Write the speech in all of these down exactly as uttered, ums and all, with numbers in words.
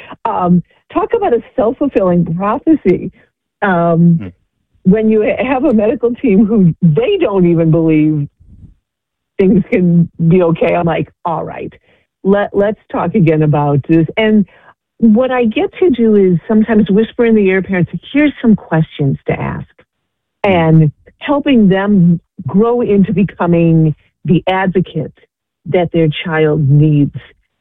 Um, talk about a self-fulfilling prophecy. Um, mm. When you have a medical team who they don't even believe things can be okay, I'm like, all right, let, let's talk again about this. And what I get to do is sometimes whisper in the ear of parents, here's some questions to ask, and helping them grow into becoming the advocate that their child needs.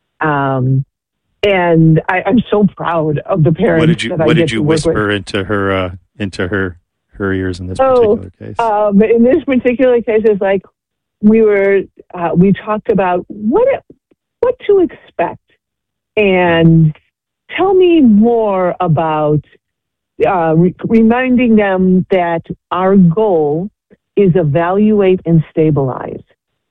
Um, and I, I'm so proud of the parents. What did you that What I did get you to work whisper with. into her uh, into her her ears in this Oh, particular case? um, in this particular case, it's like we were uh, we talked about what what to expect, and tell me more about uh, re- reminding them that our goal is evaluate and stabilize.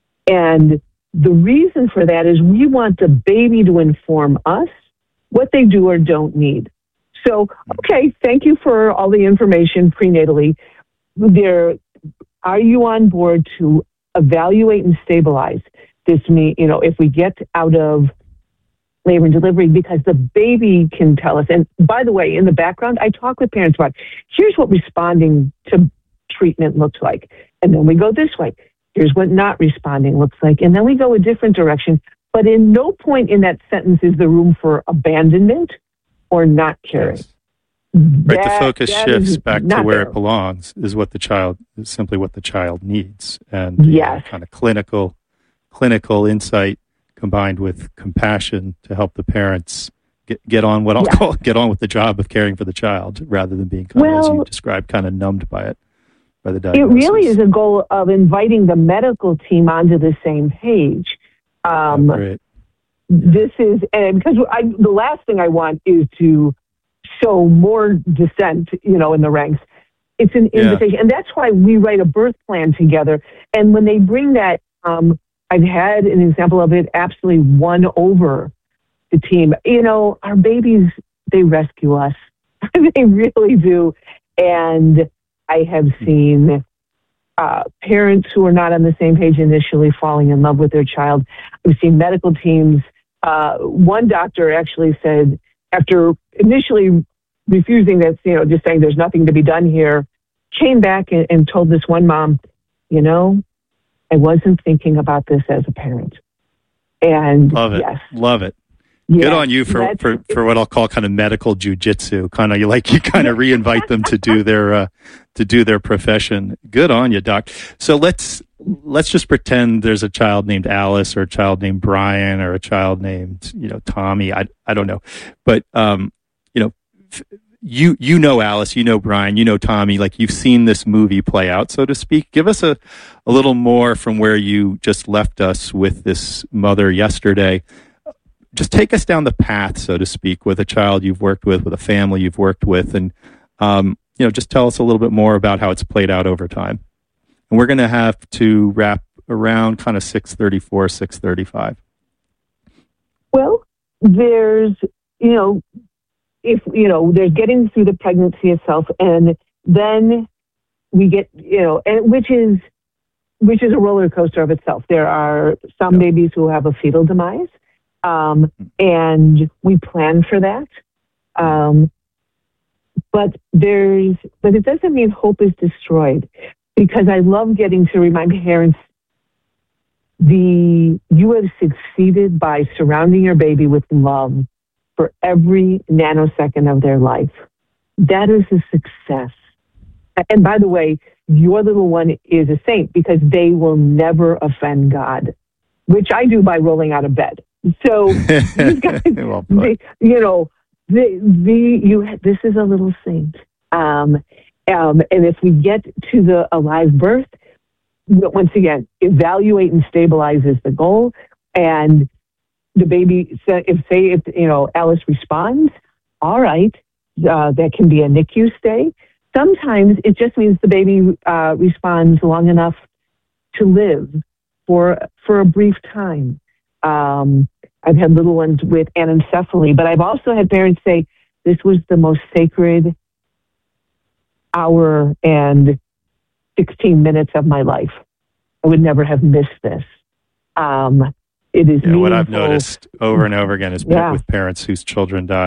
And the reason for that is we want the baby to inform us what they do or don't need. So, okay, thank you for all the information prenatally. There, are you on board to evaluate and stabilize? This mean, you know, if we get out of labor and delivery, because the baby can tell us. And by the way, in the background, I talk with parents about, here's what responding to treatment looks like. And then we go this way. Here's what not responding looks like. And then we go a different direction. But in no point in that sentence is there room for abandonment or not caring. Yes. Right, That, the focus that shifts back to where there. it belongs, is what the child, is simply what the child needs. And the Yes. uh, kind of clinical, clinical insight combined with compassion to help the parents get, get on what I'll Yeah. call, get on with the job of caring for the child, rather than being kind of, as you Well, described, kind of numbed by it, by the It diagnosis. really is a goal of inviting the medical team onto the same page. Um, Oh, great. This is, and because I, the last thing I want is to sow more dissent, you know, in the ranks. It's an Yeah. invitation. And that's why we write a birth plan together. And when they bring that, um, I've had an example of it absolutely won over the team. You know, our babies, they rescue us. They really do. And I have seen uh, parents who are not on the same page initially falling in love with their child. We've seen medical teams. Uh, one doctor actually said, after initially refusing this, you know, just saying there's nothing to be done here, came back and, and told this one mom, you know, I wasn't thinking about this as a parent. And Love it. yes. Love it. Yes, Good on you for, for, for what I'll call kind of medical jujitsu. Kind of, you like, you kind of reinvite them to do their, uh, to do their profession. Good on you, Doc. So let's, let's just pretend there's a child named Alice, or a child named Brian, or a child named, you know, Tommy. I, I don't know. But, um, you know, you, you know, Alice, you know, Brian, you know, Tommy, like you've seen this movie play out, so to speak. Give us a, a little more from where you just left us with this mother yesterday. Just take us down the path, so to speak, with a child you've worked with, with a family you've worked with, and um, you know, just tell us a little bit more about how it's played out over time. And we're going to have to wrap around kind of six thirty-four, six thirty-five. Well, there's, you know, if, you know, there's getting through the pregnancy itself, and then we get, you know, and which is, which is a roller coaster of itself. There are some Yeah. babies who have a fetal demise. Um, and we plan for that. Um, but there's, but it doesn't mean hope is destroyed, because I love getting to remind parents, the, you have succeeded by surrounding your baby with love for every nanosecond of their life. That is a success. And by the way, your little one is a saint, because they will never offend God, which I do by rolling out of bed. So these guys, well they, you know, the the you this is a little saint. Um, um, and if we get to the alive birth, once again, evaluate and stabilize is the goal. And the baby, if say if you know Alice responds, all right, uh, that can be a N I C U stay. Sometimes it just means the baby uh, responds long enough to live for for a brief time. Um, I've had little ones with anencephaly, but I've also had parents say, this was the most sacred hour and sixteen minutes of my life. I would never have missed this. Um, it is yeah, what I've meaningful. noticed over and over again is Yeah. with parents whose children die.